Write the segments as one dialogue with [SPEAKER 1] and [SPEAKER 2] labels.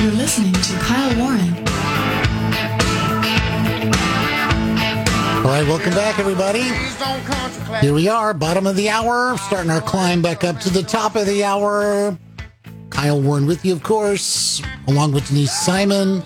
[SPEAKER 1] You're listening to Kyle Warren.
[SPEAKER 2] All right, welcome back, everybody. Here we are, bottom of the hour, starting our climb back up to the top of the hour. Kyle Warren with you, of course, along with Denise Simon.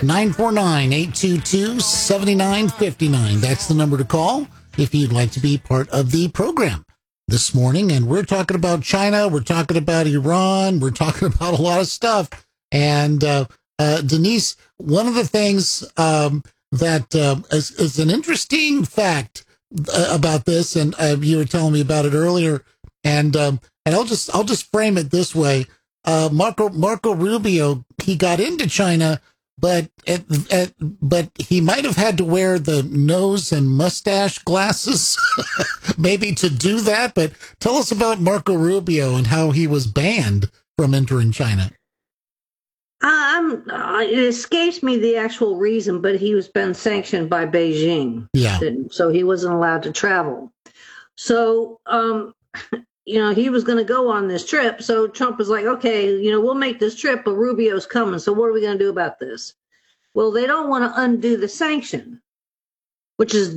[SPEAKER 2] 949-822-7959. That's the number to call if you'd like to be part of the program this morning. And we're talking about China. We're talking about Iran. We're talking about a lot of stuff. And Denise, one of the things that is an interesting fact about this, and you were telling me about it earlier, and I'll just frame it this way: Marco Rubio, he got into China, but he might have had to wear the nose and mustache glasses, maybe to do that. But tell us about Marco Rubio and how he was banned from entering China.
[SPEAKER 3] It escapes me the actual reason, but he was been sanctioned by Beijing.
[SPEAKER 2] Yeah.
[SPEAKER 3] So he wasn't allowed to travel. So, he was going to go on this trip. So Trump was like, okay, we'll make this trip, but Rubio's coming. So what are we going to do about this? Well, they don't want to undo the sanction, which is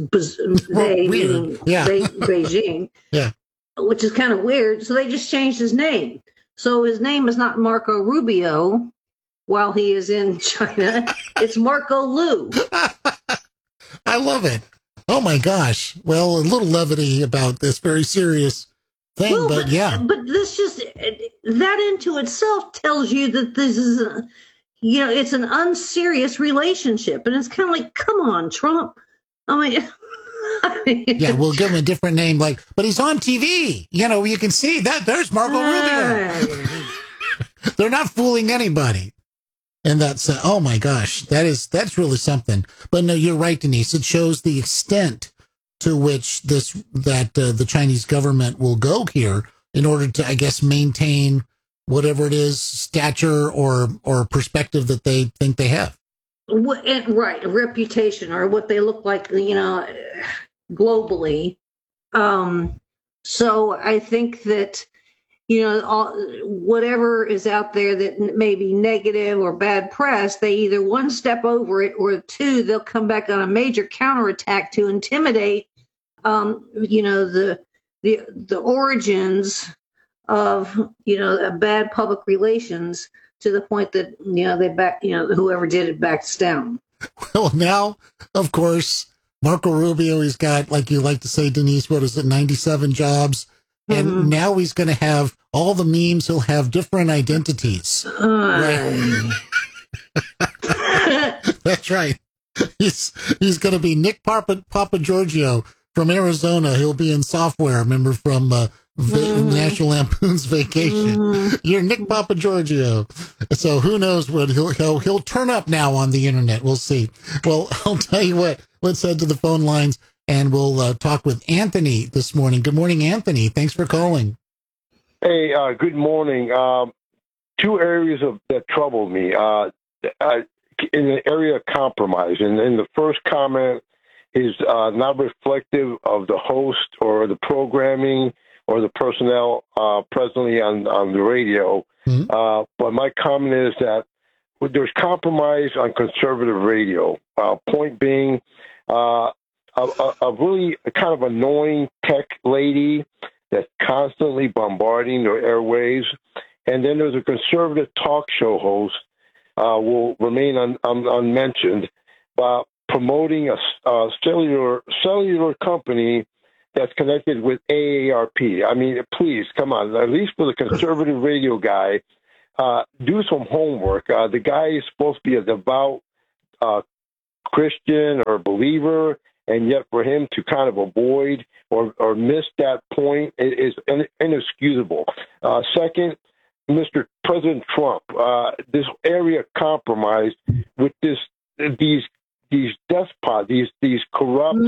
[SPEAKER 3] Beijing,
[SPEAKER 2] yeah,
[SPEAKER 3] which is kind of weird. So they just changed his name. So his name is not Marco Rubio while he is in China. It's Marco Lu.
[SPEAKER 2] I love it. Oh my gosh. Well, a little levity about this very serious thing, but yeah.
[SPEAKER 3] But this just, that into itself tells you that this is, it's an unserious relationship. And it's kind of like, come on, Trump. I mean,
[SPEAKER 2] yeah, we'll give him a different name, but he's on TV. You can see that there's Marco Rubio. They're not fooling anybody. And that's, oh my gosh, that's really something. But no, you're right, Denise. It shows the extent to which the Chinese government will go here in order to, I guess, maintain whatever it is, stature or perspective that they think they have.
[SPEAKER 3] Right, a reputation or what they look like, globally. So I think that, whatever is out there that may be negative or bad press, they either one step over it or two, they'll come back on a major counterattack to intimidate, the origins of, bad public relations to the point that, they back, whoever did it backs down.
[SPEAKER 2] Well, now, of course, Marco Rubio, he's got, like you like to say, Denise, 97 jobs. And now he's going to have all the memes. He'll have different identities. Right. That's right. He's going to be Nick Papa Giorgio from Arizona. He'll be in software. Remember from National Lampoon's Vacation. You're Nick Papa Giorgio. So who knows what he'll turn up now on the internet. We'll see. Well, I'll tell you what. Let's head to the phone lines. And we'll talk with Anthony this morning. Good morning, Anthony. Thanks for calling.
[SPEAKER 4] Hey, good morning. Two areas that troubled me in the area of compromise. And the first comment is not reflective of the host or the programming or the personnel presently on the radio. Mm-hmm. But my comment is that there's compromise on conservative radio. Point being, a really kind of annoying tech lady that's constantly bombarding their airwaves. And then there's a conservative talk show host, will remain unmentioned, promoting a cellular company that's connected with AARP. I mean, please, come on, at least for the conservative radio guy, do some homework. The guy is supposed to be a devout Christian or believer, and yet for him to kind of avoid or miss that point is inexcusable. Second, Mr. President Trump, this area compromised with these despots, these corrupt,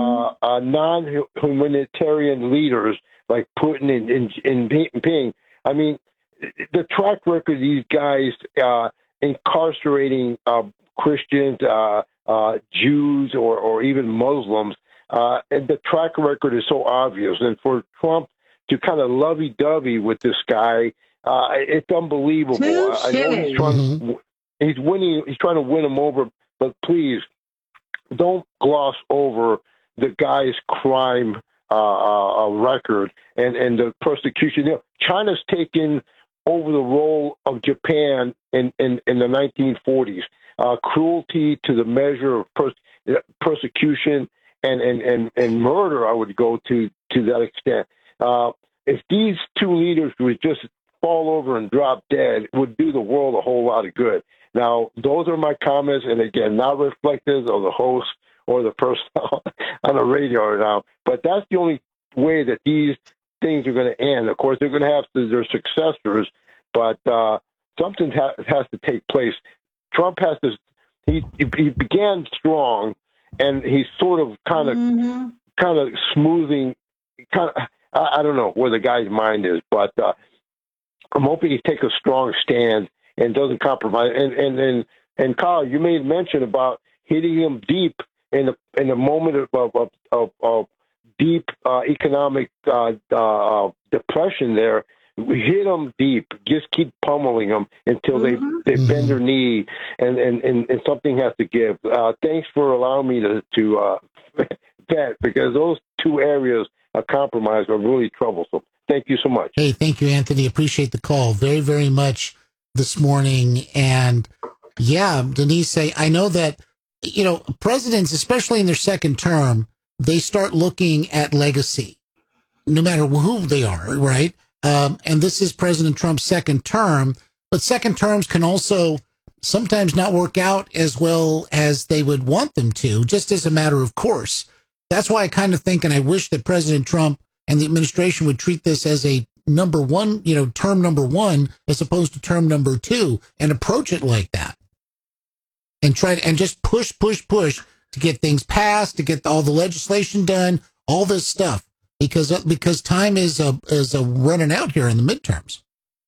[SPEAKER 4] non-humanitarian leaders like Putin and Ping. I mean, the track record of these guys incarcerating Christians, Jews, or even Muslims, and the track record is so obvious. And for Trump to kind of lovey-dovey with this guy, it's unbelievable. I know he's trying. he's winning. He's trying to win them over. But please don't gloss over the guy's crime record and the persecution. You know, China's taken over the role of Japan in the 1940s. Cruelty to the measure of persecution and murder, I would go to that extent. If these two leaders would just fall over and drop dead, it would do the world a whole lot of good. Now, those are my comments, and again, not reflective of the host or the person on the radio now, but that's the only way that these things are going to end. Of course, they're going to have their successors, but something has to take place. Trump has to. He began strong, and he's sort of kind of smoothing. I don't know where the guy's mind is, but I'm hoping he takes a strong stand and doesn't compromise. And Kyle, you made mention about hitting him deep in a moment of deep economic depression. There, we hit them deep. Just keep pummeling them until they bend their knee, and something has to give. Thanks for allowing me to vet, because those two areas of compromise are really troublesome. Thank you so much.
[SPEAKER 2] Hey, thank you, Anthony. Appreciate the call very, very much this morning. And yeah, Denise, I know that, you know, presidents, especially in their second term, they start looking at legacy, no matter who they are, right? And this is President Trump's second term, but second terms can also sometimes not work out as well as they would want them to, just as a matter of course. That's why I kind of think, and I wish that President Trump and the administration would treat this as a number one, you know, term number one, as opposed to term number two, and approach it like that. And just push to get things passed, to get all the legislation done, all this stuff, because time is running out here in the midterms.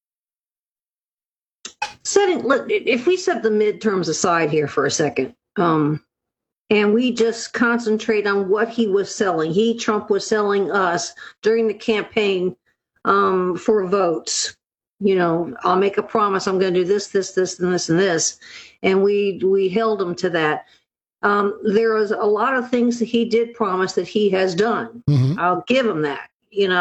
[SPEAKER 3] If we set the midterms aside here for a second, and we just concentrate on what he was selling. Trump was selling us during the campaign for votes. You know, I'll make a promise. I'm going to do this, this, and this, and this. And we held him to that. There was a lot of things that he did promise that he has done. Mm-hmm. I'll give him that.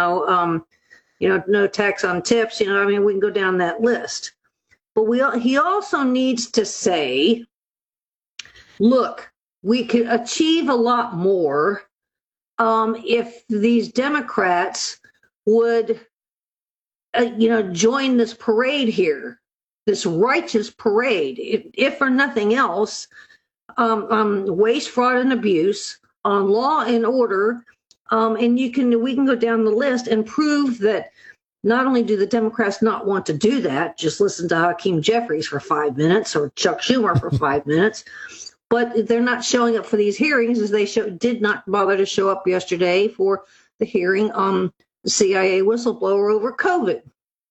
[SPEAKER 3] No tax on tips. I mean, we can go down that list. But he also needs to say, look, we could achieve a lot more if these Democrats would, join this parade here, this righteous parade. If for nothing else, waste, fraud, and abuse, on law and order, and we can go down the list and prove that not only do the Democrats not want to do that, just listen to Hakeem Jeffries for 5 minutes or Chuck Schumer for 5 minutes. But they're not showing up for these hearings, as they did not bother to show up yesterday for the hearing on the CIA whistleblower over COVID.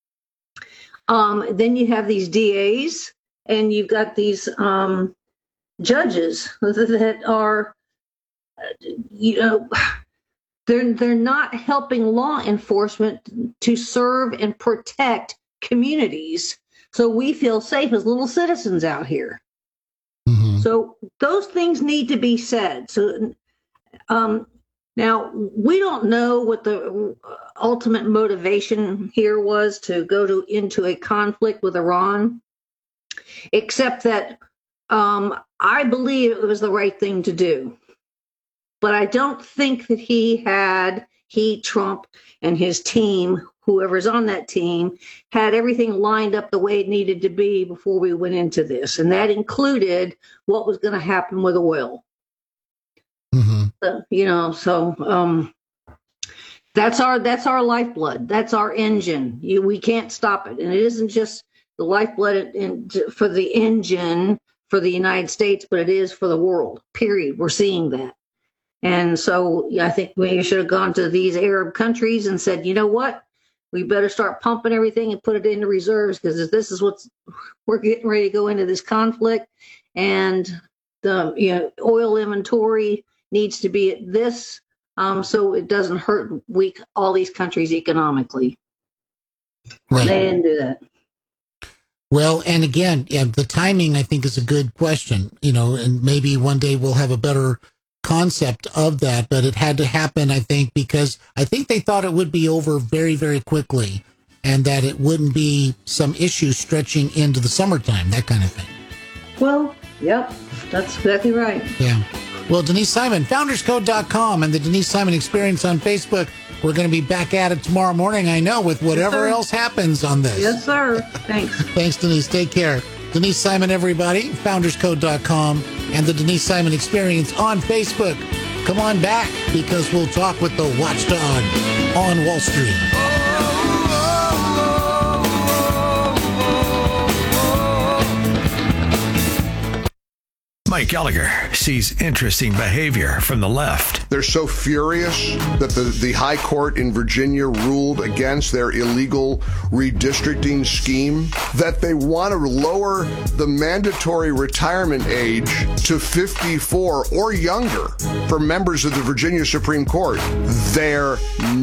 [SPEAKER 3] Then you have these DAs, and you've got these judges that are, they're not helping law enforcement to serve and protect communities, so we feel safe as little citizens out here. Mm-hmm. So those things need to be said. So now we don't know what the ultimate motivation here was to go into a conflict with Iran, except that I believe it was the right thing to do. But I don't think that Trump and his team, whoever's on that team, had everything lined up the way it needed to be before we went into this. And that included what was going to happen with oil. Mm-hmm. So that's our lifeblood. That's our engine. We can't stop it. And it isn't just the lifeblood for the engine for the United States, but it is for the world, period. We're seeing that. And so I think we should have gone to these Arab countries and said, you know what? We better start pumping everything and put it into reserves, because this is we're getting ready to go into this conflict, and the oil inventory needs to be at this, so it doesn't hurt all these countries economically. Right. They didn't do that.
[SPEAKER 2] Well, and again, the timing, I think, is a good question, and maybe one day we'll have a better concept of that, but it had to happen, I think, because I think they thought it would be over very, very quickly and that it wouldn't be some issue stretching into the summertime, that kind of thing.
[SPEAKER 3] Well, yep, that's exactly right.
[SPEAKER 2] Yeah. Well, Denise Simon, founderscode.com and the Denise Simon Experience on Facebook. We're going to be back at it tomorrow morning, I know, with whatever else happens on this.
[SPEAKER 3] Yes, sir. Thanks.
[SPEAKER 2] Thanks, Denise. Take care. Denise Simon, everybody, founderscode.com and the Denise Simon Experience on Facebook. Come on back because we'll talk with the watchdog on Wall Street.
[SPEAKER 5] Mike Gallagher sees interesting behavior from the left.
[SPEAKER 6] They're so furious that the High Court in Virginia ruled against their illegal redistricting scheme that they want to lower the mandatory retirement age to 54 or younger for members of the Virginia Supreme Court. They're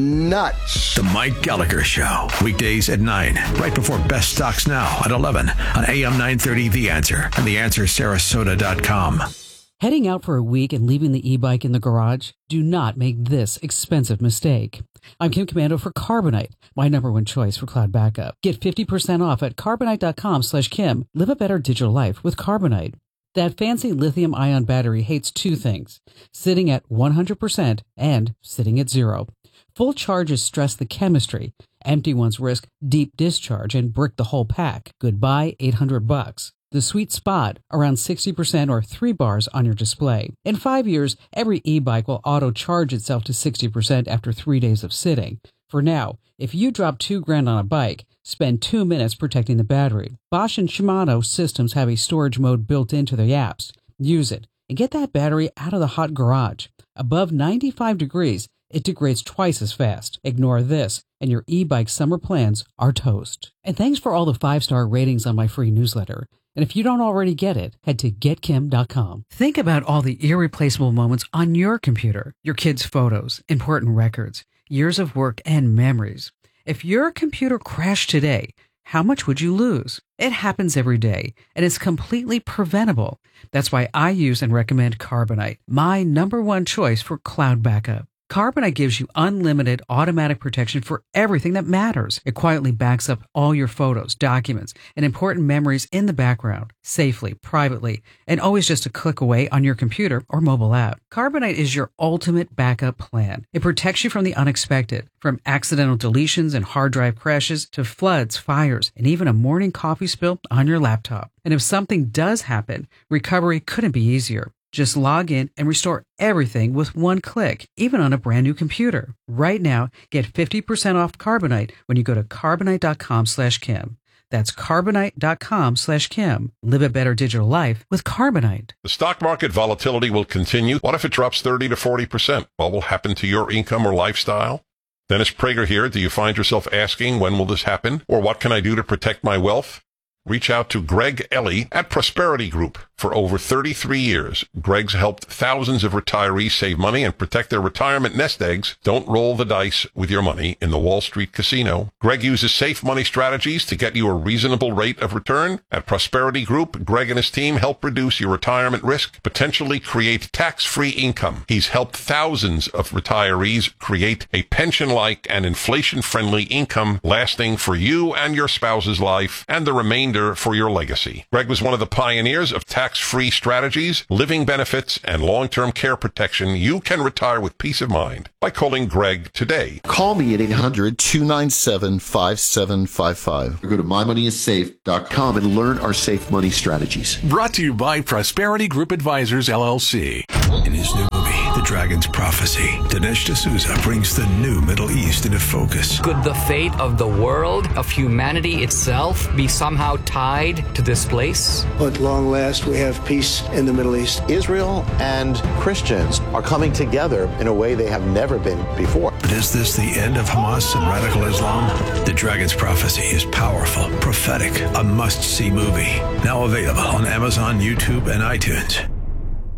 [SPEAKER 6] nuts.
[SPEAKER 5] The Mike Gallagher Show, weekdays at 9, right before Best Stocks Now at 11 on AM 930 The Answer and TheAnswerSarasota.com.
[SPEAKER 7] Heading out for a week and leaving the e-bike in the garage? Do not make this expensive mistake. I'm Kim Commando for Carbonite, my number one choice for cloud backup. Get 50% off at Carbonite.com/Kim. Live a better digital life with Carbonite. That fancy lithium-ion battery hates two things: sitting at 100% and sitting at 0. Full charges stress the chemistry. Empty ones risk deep discharge and brick the whole pack. Goodbye $800. The sweet spot, around 60% or 3 bars on your display. In 5 years, every e-bike will auto-charge itself to 60% after 3 days of sitting. For now, if you drop $2,000 on a bike, spend 2 minutes protecting the battery. Bosch and Shimano systems have a storage mode built into their apps. Use it and get that battery out of the hot garage. Above 95 degrees, it degrades twice as fast. Ignore this, and your e-bike summer plans are toast. And thanks for all the 5-star ratings on my free newsletter. And if you don't already get it, head to getkim.com. Think about all the irreplaceable moments on your computer, your kids' photos, important records, years of work, and memories. If your computer crashed today, how much would you lose? It happens every day, and it's completely preventable. That's why I use and recommend Carbonite, my number one choice for cloud backup. Carbonite gives you unlimited automatic protection for everything that matters. It quietly backs up all your photos, documents, and important memories in the background, safely, privately, and always just a click away on your computer or mobile app. Carbonite is your ultimate backup plan. It protects you from the unexpected, from accidental deletions and hard drive crashes to floods, fires, and even a morning coffee spill on your laptop. And if something does happen, recovery couldn't be easier. Just log in and restore everything with one click, even on a brand new computer. Right now, get 50% off Carbonite when you go to Carbonite.com/Kim. That's Carbonite.com/Kim. Live a better digital life with Carbonite.
[SPEAKER 8] The stock market volatility will continue. What if it drops 30 to 40%? What will happen to your income or lifestyle? Dennis Prager here. Do you find yourself asking, when will this happen? Or what can I do to protect my wealth? Reach out to Greg Ellie at Prosperity Group. For over 33 years, Greg's helped thousands of retirees save money and protect their retirement nest eggs. Don't roll the dice with your money in the Wall Street casino. Greg uses safe money strategies to get you a reasonable rate of return. At Prosperity Group, Greg and his team help reduce your retirement risk, potentially create tax-free income. He's helped thousands of retirees create a pension-like and inflation-friendly income lasting for you and your spouse's life and the remainder for your legacy. Greg was one of the pioneers of tax-free strategies, living benefits, and long-term care protection. You can retire with peace of mind by calling Greg today.
[SPEAKER 9] Call me at 800-297-5755. Or go to mymoneyissafe.com and learn our safe money strategies.
[SPEAKER 5] Brought to you by Prosperity Group Advisors, LLC. In his new movie, The Dragon's Prophecy, Dinesh D'Souza brings the new Middle East into focus.
[SPEAKER 10] Could the fate of the world, of humanity itself, be somehow tied to this place?
[SPEAKER 11] At long last, we have peace in the Middle East.
[SPEAKER 12] Israel and Christians are coming together in a way they have never been before.
[SPEAKER 5] But is this the end of Hamas and radical Islam? The Dragon's Prophecy is powerful, prophetic, a must-see movie. Now available on Amazon, YouTube, and iTunes.